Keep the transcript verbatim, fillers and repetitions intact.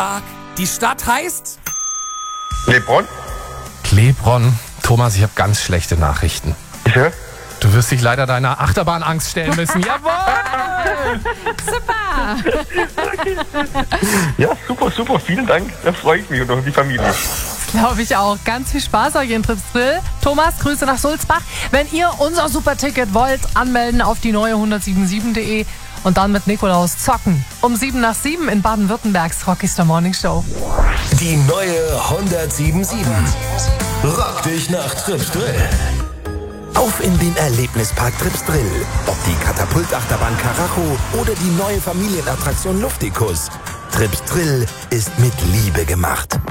Die Stadt heißt? Lebron? Klebron. Thomas, ich habe ganz schlechte Nachrichten. Ja? Du wirst dich leider deiner Achterbahnangst stellen müssen. Jawohl! Super! Ja, super, super. Vielen Dank. Da freue ich mich und auch die Familie. Glaube ich auch. Ganz viel Spaß euch in Trips Drill. Thomas, Grüße nach Sulzbach. Wenn ihr unser Superticket wollt, anmelden auf die neue hundertsiebenundsiebzig punkt de und dann mit Nikolaus zocken. Um sieben nach sieben in Baden-Württembergs Rockystar Morning Show. Die neue hundertsiebenundsiebzig. Rock dich nach Trips Drill. Auf in den Erlebnispark Trips Drill. Ob die Katapultachterbahn Karacho oder die neue Familienattraktion Luftikus. Trips Drill ist mit Liebe gemacht.